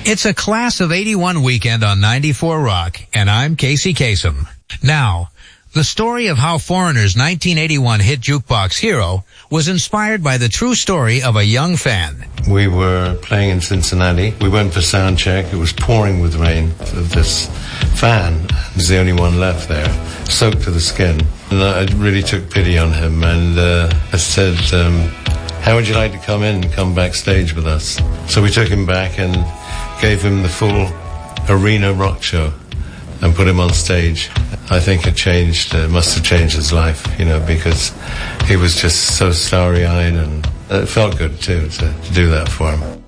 It's a Class of 81 weekend on 94 Rock, and I'm Casey Kasem. Now, the story of how Foreigner's 1981 hit jukebox Hero was inspired by the true story of a young fan. We were playing in Cincinnati. We went for sound check. It was pouring with rain. This fan was the only one left there, soaked to the skin. And I really took pity on him, and I said, how would you like to come in and come backstage with us? So we took him back and gave him the full arena rock show and put him on stage. I think it must have changed his life, because he was just so starry-eyed, and it felt good, too, to do that for him.